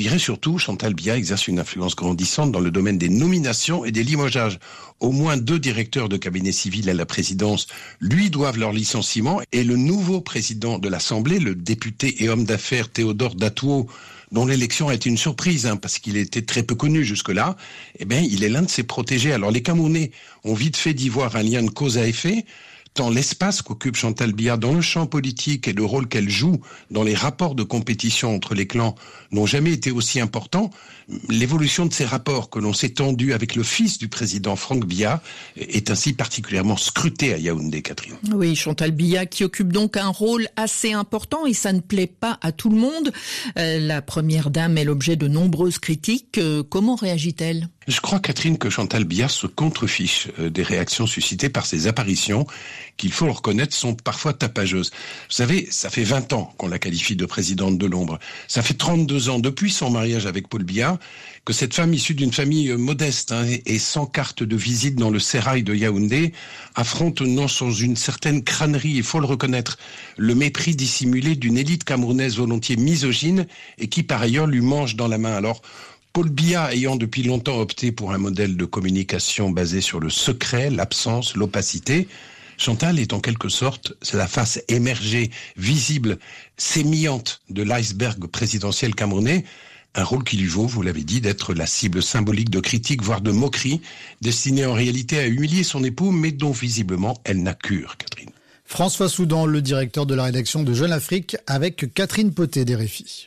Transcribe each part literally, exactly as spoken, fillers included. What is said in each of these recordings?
dirais surtout, Chantal Biya exerce une influence grandissante dans le domaine des nominations et des limogeages. Au moins deux directeurs de cabinet civil à la présidence lui doivent leur licenciement et le nouveau président de l'Assemblée, le député et homme d'affaires Théodore Datuo, dont l'élection a été une surprise, hein, parce qu'il était très peu connu jusque-là, eh bien, il est l'un de ses protégés. Alors, les Camerounais ont vite fait d'y voir un lien de cause à effet, tant l'espace qu'occupe Chantal Biya dans le champ politique et le rôle qu'elle joue dans les rapports de compétition entre les clans n'ont jamais été aussi importants. L'évolution de ces rapports que l'on s'est tendu avec le fils du président Franck Biya est ainsi particulièrement scrutée à Yaoundé, Catherine. Oui, Chantal Biya qui occupe donc un rôle assez important et ça ne plaît pas à tout le monde. Euh, la première dame est l'objet de nombreuses critiques. Euh, comment réagit-elle ? Je crois, Catherine, que Chantal Biya se contrefiche des réactions suscitées par ses apparitions, qu'il faut le reconnaître, sont parfois tapageuses. Vous savez, ça fait vingt ans qu'on la qualifie de présidente de l'ombre. Ça fait trente-deux ans, depuis son mariage avec Paul Biya, que cette femme issue d'une famille modeste hein, et sans carte de visite dans le sérail de Yaoundé affronte, non sans une certaine crânerie, il faut le reconnaître, le mépris dissimulé d'une élite camerounaise volontiers misogyne et qui par ailleurs lui mange dans la main. Alors, Paul Biya ayant depuis longtemps opté pour un modèle de communication basé sur le secret, l'absence, l'opacité, Chantal est en quelque sorte la face émergée, visible, sémillante de l'iceberg présidentiel camerounais, un rôle qui lui vaut, vous l'avez dit, d'être la cible symbolique de critiques, voire de moqueries, destinée en réalité à humilier son époux, mais dont visiblement elle n'a cure, Catherine. François Soudan, le directeur de la rédaction de Jeune Afrique, avec Catherine Potet des R F I.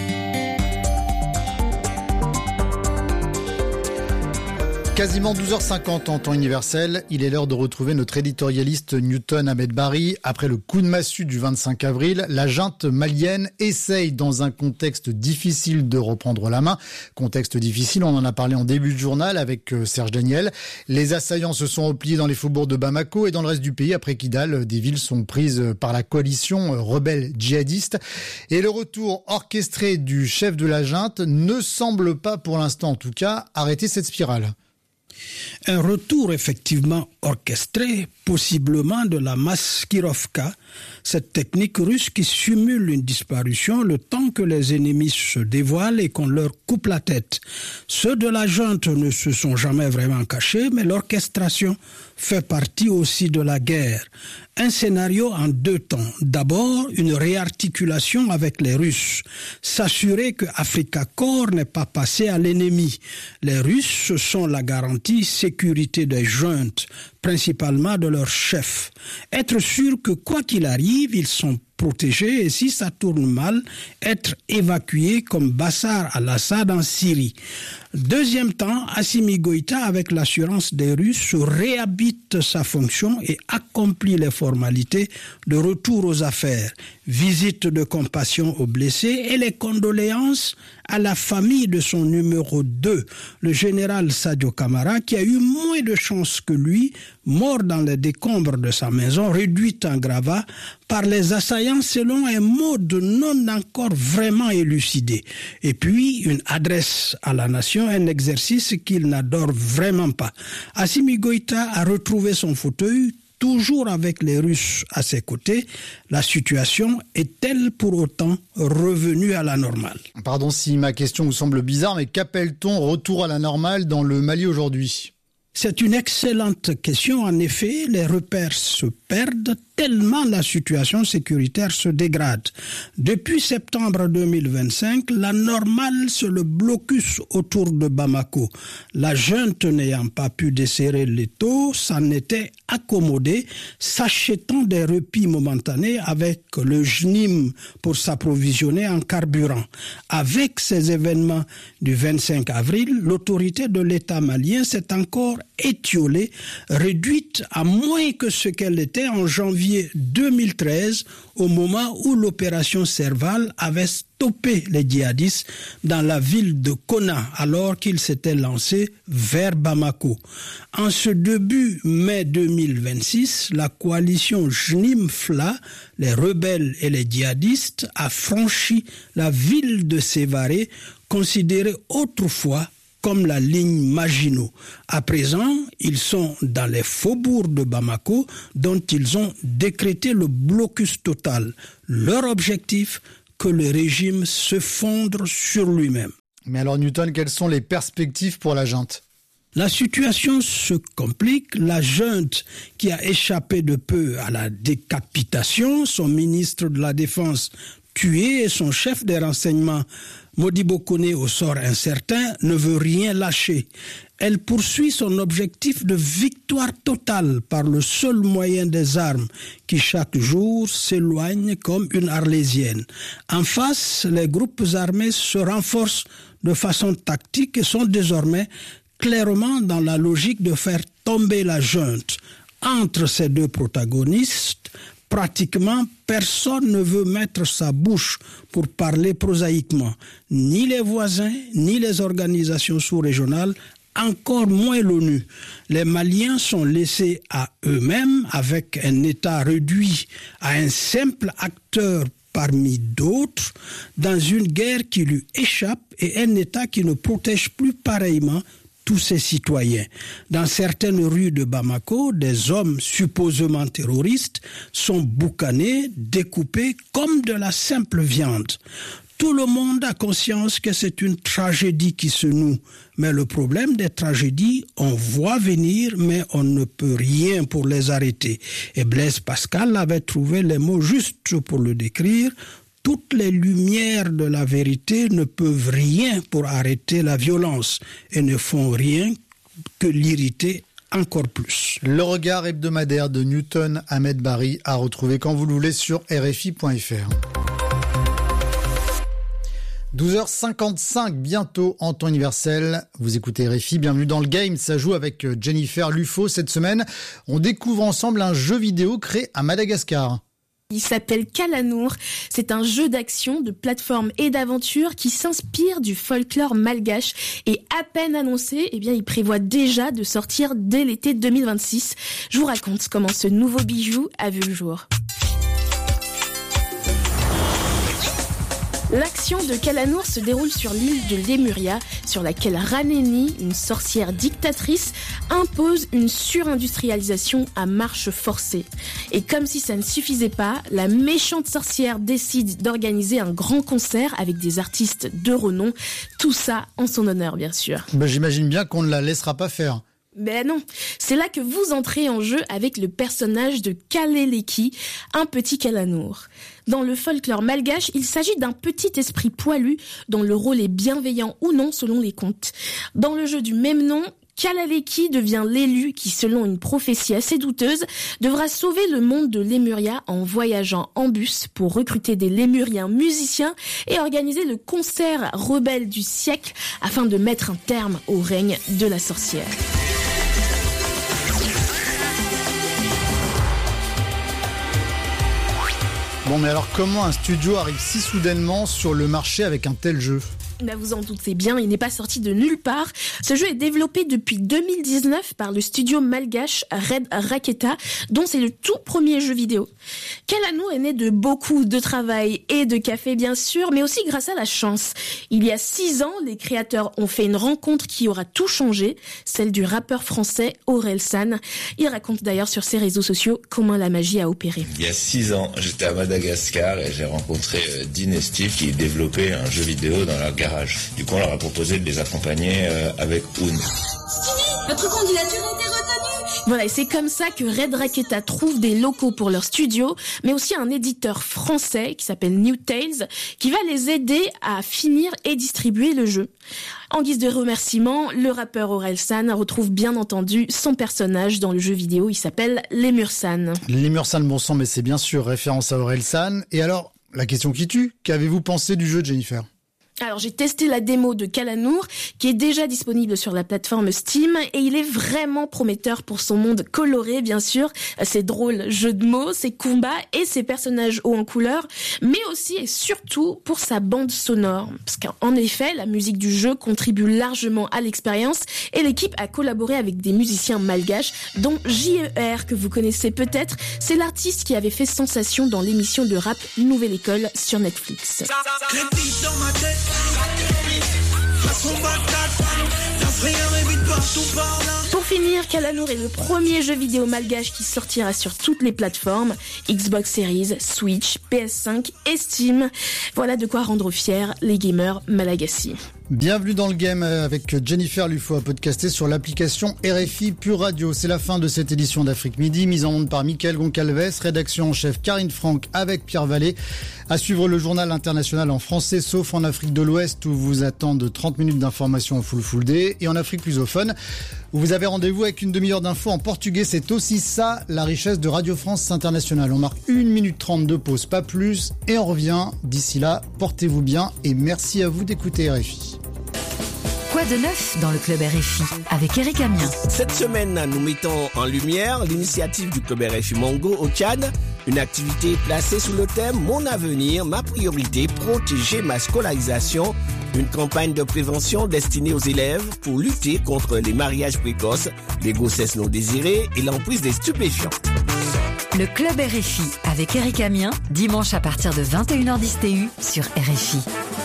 Quasiment douze heures cinquante en temps universel, il est l'heure de retrouver notre éditorialiste Newton Ahmed Bari. Après le coup de massue du vingt-cinq avril, la junte malienne essaye dans un contexte difficile de reprendre la main. Contexte difficile, on en a parlé en début de journal avec Serge Daniel. Les assaillants se sont repliés dans les faubourgs de Bamako et dans le reste du pays. Après Kidal, des villes sont prises par la coalition rebelle djihadiste. Et le retour orchestré du chef de la junte ne semble pas, pour l'instant en tout cas, arrêter cette spirale. Un retour effectivement orchestré, possiblement de la maskirovka, cette technique russe qui simule une disparition le temps que les ennemis se dévoilent et qu'on leur coupe la tête. Ceux de la junte ne se sont jamais vraiment cachés, mais l'orchestration fait partie aussi de la guerre. Un scénario en deux temps. D'abord, une réarticulation avec les Russes. S'assurer que Africa Corps n'est pas passé à l'ennemi. Les Russes, ce sont la garantie sécurité des juntes, principalement de leur chef. Être sûr que quoi qu'il arrive, ils sont protégés et si ça tourne mal, être évacués comme Bachar al-Assad en Syrie. Deuxième temps, Assimi Goïta, avec l'assurance des Russes, réhabite sa fonction et accomplit les formalités de retour aux affaires. Visite de compassion aux blessés et les condoléances à la famille de son numéro deux, le général Sadio Camara, qui a eu moins de chance que lui, mort dans les décombres de sa maison, réduite en gravat par les assaillants selon un mode non encore vraiment élucidé. Et puis, une adresse à la nation, un exercice qu'il n'adore vraiment pas. Assimi Goïta a retrouvé son fauteuil, toujours avec les Russes à ses côtés. La situation est-elle pour autant revenue à la normale ? Pardon si ma question vous semble bizarre, mais qu'appelle-t-on retour à la normale dans le Mali aujourd'hui ? C'est une excellente question. En effet, les repères se perdent tellement la situation sécuritaire se dégrade. Depuis septembre deux mille vingt-cinq, la normale, c'est le blocus autour de Bamako. La junte n'ayant pas pu desserrer l'étau, s'en était accommodée, s'achetant des repis momentanés avec le J N I M pour s'approvisionner en carburant. Avec ces événements du vingt-cinq avril, l'autorité de l'État malien s'est encore étiolée, réduite à moins que ce qu'elle était en janvier deux mille treize, au moment où l'opération Serval avait stoppé les djihadistes dans la ville de Kona, alors qu'ils s'étaient lancés vers Bamako. En ce début mai deux mille vingt-six, la coalition J N I M F L A, les rebelles et les djihadistes, a franchi la ville de Sévaré, considérée autrefois comme la ligne Maginot. À présent, ils sont dans les faubourgs de Bamako, dont ils ont décrété le blocus total. Leur objectif, que le régime se fondre sur lui-même. Mais alors Newton, quelles sont les perspectives pour la junte ? La situation se complique. La junte qui a échappé de peu à la décapitation, son ministre de la Défense tué et son chef des renseignements, Modibo Koné, au sort incertain, ne veut rien lâcher. Elle poursuit son objectif de victoire totale par le seul moyen des armes qui chaque jour s'éloigne comme une arlésienne. En face, les groupes armés se renforcent de façon tactique et sont désormais clairement dans la logique de faire tomber la junte. Entre ces deux protagonistes, pratiquement personne ne veut mettre sa bouche pour parler prosaïquement. Ni les voisins, ni les organisations sous-régionales, encore moins l'ONU. Les Maliens sont laissés à eux-mêmes avec un État réduit à un simple acteur parmi d'autres dans une guerre qui lui échappe et un État qui ne protège plus pareillement tous ses citoyens. Dans certaines rues de Bamako, des hommes supposément terroristes sont boucanés, découpés comme de la simple viande. Tout le monde a conscience que c'est une tragédie qui se noue. Mais le problème des tragédies, on voit venir, mais on ne peut rien pour les arrêter. Et Blaise Pascal avait trouvé les mots justes pour le décrire. Toutes les lumières de la vérité ne peuvent rien pour arrêter la violence et ne font rien que l'irriter encore plus. Le regard hebdomadaire de Newton Ahmed Barry à retrouver quand vous le voulez sur R F I point F R. douze heures cinquante-cinq, bientôt en temps universel. Vous écoutez R F I, bienvenue dans le game. Ça joue avec Jennifer Lufo cette semaine. On découvre ensemble un jeu vidéo créé à Madagascar. Il s'appelle Kalanour. C'est un jeu d'action, de plateforme et d'aventure qui s'inspire du folklore malgache. Et à peine annoncé, eh bien, il prévoit déjà de sortir dès l'été deux mille vingt-six. Je vous raconte comment ce nouveau bijou a vu le jour. L'action de Kalanour se déroule sur l'île de Lemuria, sur laquelle Raneni, une sorcière dictatrice, impose une surindustrialisation à marche forcée. Et comme si ça ne suffisait pas, la méchante sorcière décide d'organiser un grand concert avec des artistes de renom, tout ça en son honneur bien sûr. Ben, j'imagine bien qu'on ne la laissera pas faire. Ben non, c'est là que vous entrez en jeu avec le personnage de Kaleleki, un petit Kalanour. Dans le folklore malgache, il s'agit d'un petit esprit poilu dont le rôle est bienveillant ou non selon les contes. Dans le jeu du même nom, Kaleleki devient l'élu qui, selon une prophétie assez douteuse, devra sauver le monde de Lemuria en voyageant en bus pour recruter des Lémuriens musiciens et organiser le concert rebelle du siècle afin de mettre un terme au règne de la sorcière. Bon, mais alors comment un studio arrive si soudainement sur le marché avec un tel jeu ? Bah vous en doutez bien, il n'est pas sorti de nulle part. Ce jeu est développé depuis deux mille dix-neuf par le studio malgache Red Raketa, dont c'est le tout premier jeu vidéo. Kalanour est né de beaucoup de travail et de café bien sûr, mais aussi grâce à la chance. Il y a six ans, les créateurs ont fait une rencontre qui aura tout changé, celle du rappeur français Orelsan. Il raconte d'ailleurs sur ses réseaux sociaux comment la magie a opéré. Il y a six ans, j'étais à Madagascar et j'ai rencontré Dean et Steve qui développaient un jeu vidéo dans leur garage. Du coup, on leur a proposé de les accompagner euh, avec Oon. Notre candidature a été retenue. Voilà, et c'est comme ça que Red Raketa trouve des locaux pour leur studio, mais aussi un éditeur français qui s'appelle New Tales, qui va les aider à finir et distribuer le jeu. En guise de remerciement, le rappeur Orelsan retrouve bien entendu son personnage dans le jeu vidéo. Il s'appelle Lemursan. Lemursan, bon sang, mais c'est bien sûr référence à Orelsan. Et alors, la question qui tue, qu'avez-vous pensé du jeu, Jennifer ? Alors j'ai testé la démo de Kalanour qui est déjà disponible sur la plateforme Steam et il est vraiment prometteur pour son monde coloré bien sûr, ses drôles jeux de mots, ses combats et ses personnages hauts en couleur, mais aussi et surtout pour sa bande sonore. Parce qu'en effet, la musique du jeu contribue largement à l'expérience et l'équipe a collaboré avec des musiciens malgaches dont J E R que vous connaissez peut-être, c'est l'artiste qui avait fait sensation dans l'émission de rap Nouvelle École sur Netflix. Pour finir, Kalanour est le premier jeu vidéo malgache qui sortira sur toutes les plateformes, Xbox Series, Switch, P S cinq et Steam. Voilà de quoi rendre fiers les gamers malagasy. Bienvenue dans le game avec Jennifer Lufo à podcaster sur l'application R F I Pure Radio. C'est la fin de cette édition d'Afrique Midi, mise en onde par Mickaël Goncalves, rédaction en chef Karine Franck avec Pierre Vallée. À suivre le journal international en français, sauf en Afrique de l'Ouest où vous attendent trente minutes d'information en full full day, et en Afrique lusophone où vous avez rendez-vous avec une demi-heure d'infos en portugais. C'est aussi ça la richesse de Radio France Internationale. On marque une minute trente de pause, pas plus, et on revient. D'ici là, portez-vous bien et merci à vous d'écouter R F I. Quoi de neuf dans le club R F I avec Eric Amien? Cette semaine, nous mettons en lumière l'initiative du club R F I Mongo au Tchad, une activité placée sous le thème « Mon avenir, ma priorité, protéger ma scolarisation », une campagne de prévention destinée aux élèves pour lutter contre les mariages précoces, les grossesses non désirées et l'emprise des stupéfiants. Le club R F I avec Eric Amien, dimanche à partir de vingt et une heures dix T U sur R F I.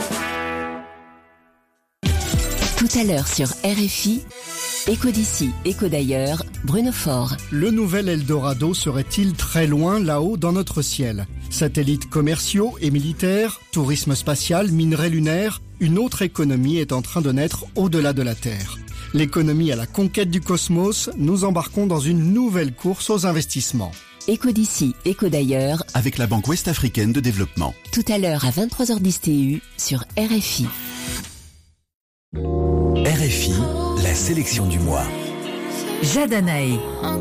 Tout à l'heure sur R F I, écho d'ici, écho d'ailleurs, Bruno Faure. Le nouvel Eldorado serait-il très loin là-haut dans notre ciel? Satellites commerciaux et militaires, tourisme spatial, minerais lunaires, une autre économie est en train de naître au-delà de la Terre. L'économie à la conquête du cosmos, nous embarquons dans une nouvelle course aux investissements. Écho d'ici, écho d'ailleurs, avec la Banque Ouest-Africaine de Développement. Tout à l'heure à vingt-trois heures dix T U sur R F I. R F I, la sélection du mois. Jade Anaé.